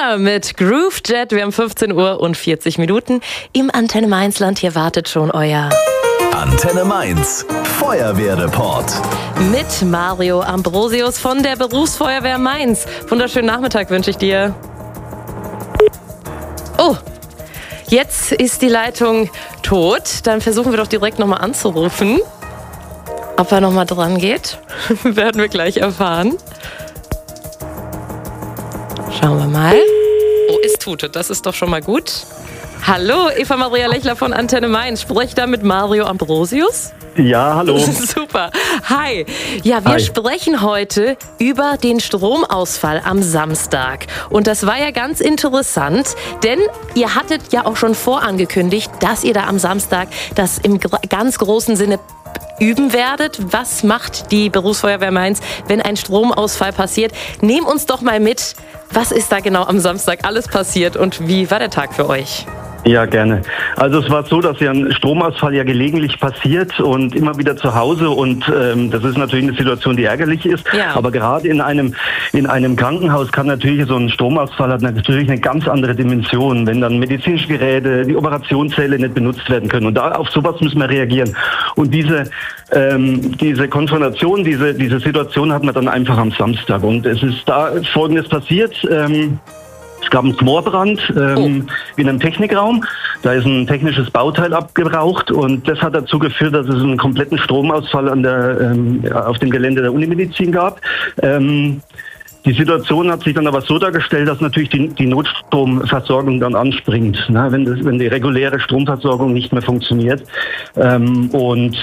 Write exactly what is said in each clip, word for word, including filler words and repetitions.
Rihanna mit Groove Jet. Wir haben fünfzehn Uhr und vierzig Minuten im Antenne Mainz-Land. Hier wartet schon euer Antenne Mainz Feuerwehrreport mit Mario Ambrosius von der Berufsfeuerwehr Mainz. Wunderschönen Nachmittag wünsche ich dir. Oh, jetzt ist die Leitung tot. Dann versuchen wir doch direkt nochmal anzurufen. Ob er nochmal dran geht, werden wir gleich erfahren. Schauen wir mal. Oh, es tutet, das ist doch schon mal gut. Hallo, Eva Maria Lechler von Antenne Mainz. Spreche da mit Mario Ambrosius? Ja, hallo. Super. Hi. Ja, wir Hi. sprechen heute über den Stromausfall am Samstag. Und das war ja ganz interessant, denn ihr hattet ja auch schon vorangekündigt, dass ihr da am Samstag das im gr- ganz großen Sinne üben werdet. Was macht die Berufsfeuerwehr Mainz, wenn ein Stromausfall passiert? Nehm uns doch mal mit. Was ist da genau am Samstag alles passiert und wie war der Tag für euch? Ja, gerne. Also es war so, dass ja ein Stromausfall ja gelegentlich passiert und immer wieder zu Hause und ähm, das ist natürlich eine Situation, die ärgerlich ist. Ja. Aber gerade in einem in einem Krankenhaus kann natürlich so ein Stromausfall hat natürlich eine ganz andere Dimension, wenn dann medizinische Geräte, die Operationssäle nicht benutzt werden können. Und da auf sowas müssen wir reagieren. Und diese ähm, diese Konfrontation, diese diese Situation hat man dann einfach am Samstag. Und es ist da Folgendes passiert. Ähm, Es gab einen Moorbrand ähm, oh. in einem Technikraum. Da ist ein technisches Bauteil abgeraucht und das hat dazu geführt, dass es einen kompletten Stromausfall an der, ähm, auf dem Gelände der Unimedizin gab. Ähm, die Situation hat sich dann aber so dargestellt, dass natürlich die, die Notstromversorgung dann anspringt, ne, wenn, das, wenn die reguläre Stromversorgung nicht mehr funktioniert. Ähm, und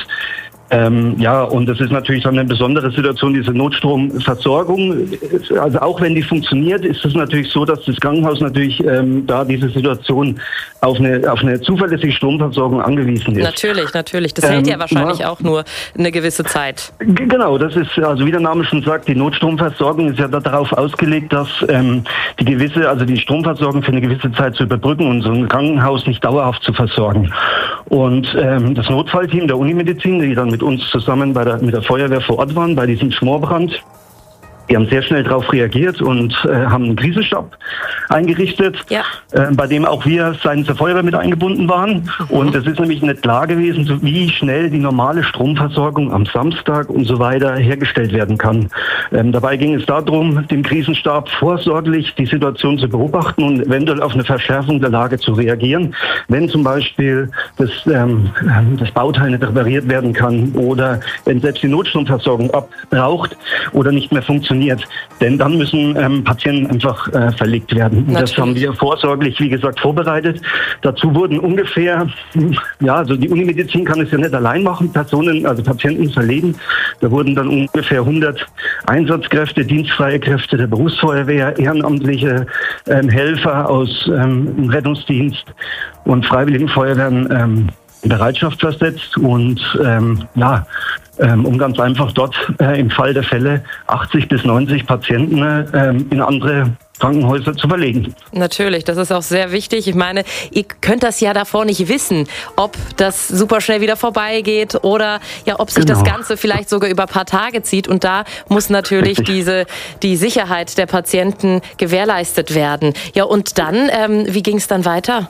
Ähm, ja, und das ist natürlich dann eine besondere Situation, diese Notstromversorgung. Also auch wenn die funktioniert, ist es natürlich so, dass das Krankenhaus natürlich ähm, da diese Situation auf eine, auf eine zuverlässige Stromversorgung angewiesen ist. Natürlich, natürlich. Das hält Ähm, ja wahrscheinlich ja. auch nur eine gewisse Zeit. G- Genau, das ist, also wie der Name schon sagt, die Notstromversorgung ist ja darauf ausgelegt, dass ähm, die gewisse, also die Stromversorgung für eine gewisse Zeit zu überbrücken und so ein Krankenhaus nicht dauerhaft zu versorgen. Und ähm, das Notfallteam der Unimedizin, die dann mit uns zusammen bei der, mit der Feuerwehr vor Ort waren, bei diesem Schmorbrand, die haben sehr schnell darauf reagiert und äh, haben einen Krisenstab eingerichtet, Ja. äh, bei dem auch wir seitens der Feuerwehr mit eingebunden waren. Mhm. Und es ist nämlich nicht klar gewesen, so wie schnell die normale Stromversorgung am Samstag und so weiter hergestellt werden kann. Ähm, dabei ging es darum, dem Krisenstab vorsorglich die Situation zu beobachten und eventuell auf eine Verschärfung der Lage zu reagieren, wenn zum Beispiel das, ähm, das Bauteil nicht repariert werden kann oder wenn selbst die Notstromversorgung abbraucht oder nicht mehr funktioniert. Denn dann müssen ähm, Patienten einfach äh, verlegt werden. Und das haben wir vorsorglich, wie gesagt, vorbereitet. Dazu wurden ungefähr, ja, also die Unimedizin kann es ja nicht allein machen, Personen, also Patienten verlegen. Da wurden dann ungefähr hundert Einsatzkräfte, dienstfreie Kräfte der Berufsfeuerwehr, ehrenamtliche ähm, Helfer aus ähm, dem Rettungsdienst und Freiwilligen Feuerwehren ähm, in Bereitschaft versetzt und ähm, ja, ähm, um ganz einfach dort äh, im Fall der Fälle achtzig bis neunzig Patienten äh, in andere Krankenhäuser zu verlegen. Natürlich, das ist auch sehr wichtig. Ich meine, ihr könnt das ja davor nicht wissen, ob das super schnell wieder vorbeigeht oder ja, ob sich Genau. das Ganze vielleicht sogar über ein paar Tage zieht. Und da muss natürlich Richtig. diese die Sicherheit der Patienten gewährleistet werden. Ja, und dann, ähm, wie ging es dann weiter?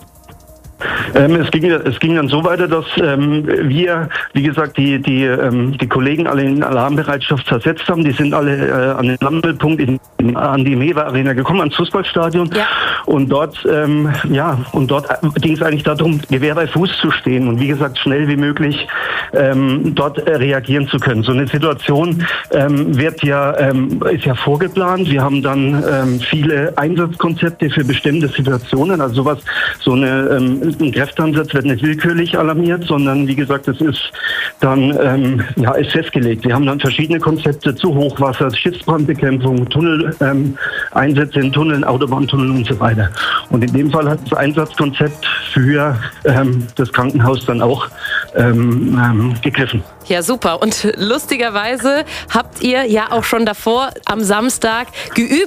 Ähm, es, ging, es ging dann so weiter, dass ähm, wir, wie gesagt, die, die, ähm, die Kollegen alle in Alarmbereitschaft versetzt haben. Die sind alle äh, an den Sammelpunkt in, in, an die Mewa Arena gekommen, ans Fußballstadion. Ja. Und dort, ähm, ja, und dort ging es eigentlich darum, Gewehr bei Fuß zu stehen und wie gesagt, schnell wie möglich ähm, dort äh, reagieren zu können. So eine Situation ähm, wird ja, ähm, ist ja vorgeplant. Wir haben dann ähm, viele Einsatzkonzepte für bestimmte Situationen, also sowas, so eine ähm, ein Kräfteeinsatz wird nicht willkürlich alarmiert, sondern wie gesagt, es ist dann ähm, ja, ist festgelegt. Wir haben dann verschiedene Konzepte zu Hochwasser, Schiffsbrandbekämpfung, Tunnel-Einsätze ähm, in Tunneln, Autobahntunneln und so weiter. Und in dem Fall hat das Einsatzkonzept für ähm, das Krankenhaus dann auch ähm, ähm, gegriffen. Ja, super. Und lustigerweise habt ihr ja auch schon davor am Samstag geübt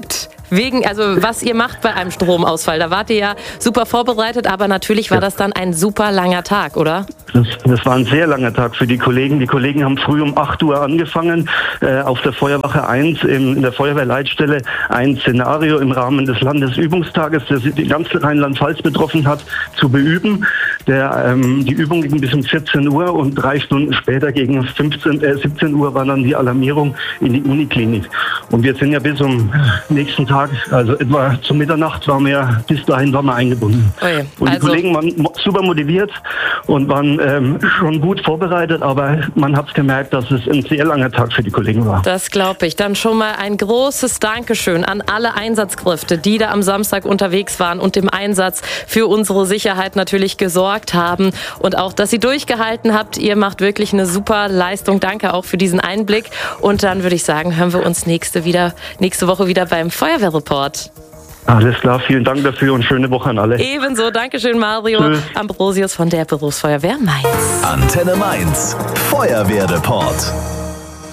wegen, also was ihr macht bei einem Stromausfall. Da wart ihr ja super vorbereitet, aber natürlich war das dann ein super langer Tag, oder? Das, das war ein sehr langer Tag für die Kollegen. Die Kollegen haben früh um acht Uhr angefangen, äh, auf der Feuerwache eins im, in der Feuerwehrleitstelle ein Szenario im Rahmen des Landesübungstages, das die ganze Rheinland-Pfalz betroffen hat, zu beüben. Der, ähm, die Übung ging bis um vierzehn Uhr und drei Stunden später gegen fünfzehn, äh, siebzehn Uhr war dann die Alarmierung in die Uniklinik. Und wir sind ja bis zum nächsten Tag, also etwa zur Mitternacht, waren wir, bis dahin waren wir eingebunden. Ui, und die also Kollegen waren super motiviert und waren ähm, schon gut vorbereitet, aber man hat gemerkt, dass es ein sehr langer Tag für die Kollegen war. Das glaube ich. Dann schon mal ein großes Dankeschön an alle Einsatzkräfte, die da am Samstag unterwegs waren und im Einsatz für unsere Sicherheit natürlich gesorgt haben. Und auch, dass ihr durchgehalten habt. Ihr macht wirklich eine super Leistung. Danke auch für diesen Einblick. Und dann würde ich sagen, hören wir uns nächste, wieder, nächste Woche wieder beim Feuerwehrreport. Alles klar, vielen Dank dafür und schöne Woche an alle. Ebenso, Dankeschön Mario. Tschüss. Ambrosius von der Berufsfeuerwehr Mainz. Antenne Mainz, Feuerwehrreport.